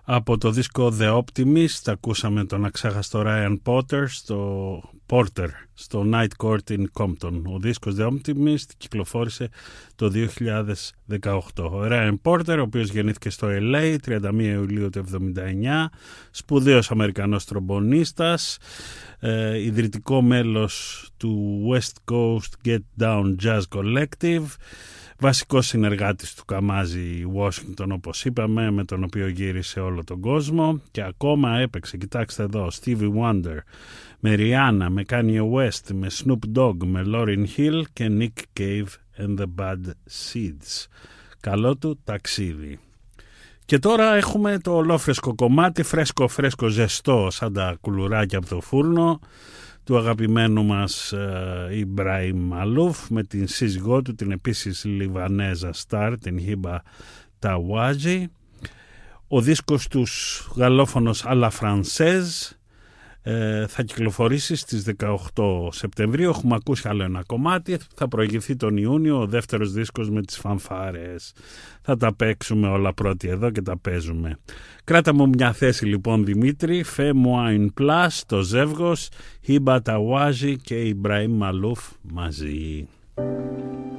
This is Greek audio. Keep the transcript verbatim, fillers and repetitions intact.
Από το δίσκο The Optimist ακούσαμε τον αξέχαστο Ryan Porter στο, Porter, στο Night Court in Compton. Ο δίσκος The Optimist κυκλοφόρησε το δύο χιλιάδες δεκαοκτώ. Ο Ryan Porter, ο οποίος γεννήθηκε στο ελ έι τριάντα μία Ιουλίου του εβδομήντα εννιά, σπουδαίος Αμερικανός τρομπονίστας, ε, ιδρυτικό μέλος του West Coast Get Down Jazz Collective, βασικός συνεργάτης του Καμάζι Washington, όπως είπαμε, με τον οποίο γύρισε όλο τον κόσμο, και ακόμα έπαιξε, κοιτάξτε εδώ, Stevie Wonder, με Rihanna, με Kanye West, με Snoop Dogg, με Lauryn Hill και Nick Cave and the Bad Seeds. Καλό του ταξίδι. Και τώρα έχουμε το ολόφρεσκο κομμάτι, φρέσκο φρέσκο ζεστό σαν τα κουλουράκια από το φούρνο, του αγαπημένου μας Ιμπραήμ Μαλούφ, με την σύζυγό του, την επίσης Λιβανέζα στάρ, την Χίμπα Ταουάζι. Ο δίσκος τους γαλλόφωνος à la française ε, θα κυκλοφορήσει στις δεκαοκτώ Σεπτεμβρίου. Έχουμε ακούσει άλλο ένα κομμάτι, θα προηγηθεί τον Ιούνιο ο δεύτερος δίσκος με τις φανφάρες. Θα τα παίξουμε όλα πρώτοι εδώ και τα παίζουμε. Κράτα μου μια θέση λοιπόν, Δημήτρη. Φε Μουάιν Πλάς, το ζεύγος, Χίμπα Ταουάζι και Ιμπραήμ Μαλούφ μαζί.